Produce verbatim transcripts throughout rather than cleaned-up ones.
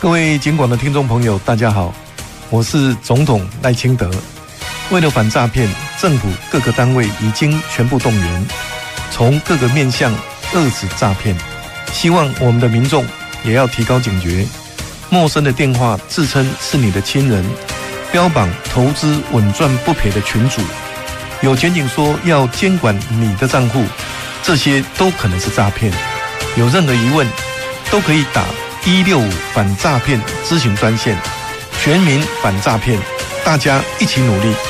各位警广的听众朋友，大家好，我是总统赖清德。为了反诈骗，政府各个单位已经全部动员，从各个面向遏止诈骗。希望我们的民众也要提高警觉，陌生的电话自称是你的亲人，标榜投资稳赚不赔的群组，有检警说要监管你的账户，这些都可能是诈骗。有任何疑问，都可以打一六五反诈骗咨询专线，全民反诈骗，大家一起努力。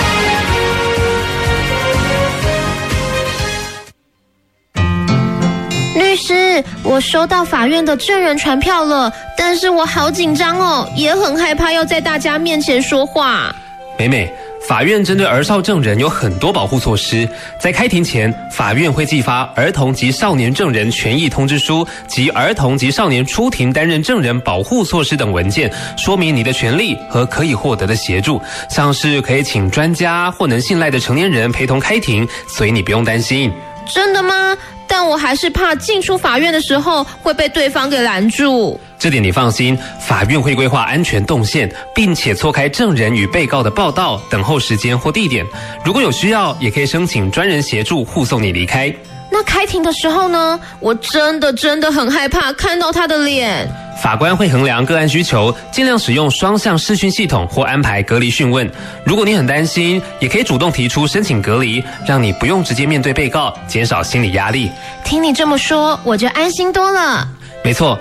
律师，我收到法院的证人传票了，但是我好紧张哦，也很害怕要在大家面前说话。 美美，法院针对儿少证人有很多保护措施。在开庭前，法院会寄发儿童及少年证人权益通知书及儿童及少年出庭担任证人保护措施等文件，说明你的权利和可以获得的协助，像是可以请专家或能信赖的成年人陪同开庭，所以你不用担心。 真的吗？但我还是怕进出法院的时候会被对方给拦住。 这点你放心，法院会规划安全动线，并且错开证人与被告的报到、等候时间或地点。如果有需要，也可以申请专人协助护送你离开。 那开庭的时候呢？我真的真的很害怕看到他的脸。 法官会衡量个案需求，尽量使用双向视讯系统或安排隔离讯问。如果你很担心，也可以主动提出申请隔离，让你不用直接面对被告，减少心理压力。 听你这么说，我就安心多了。 没错，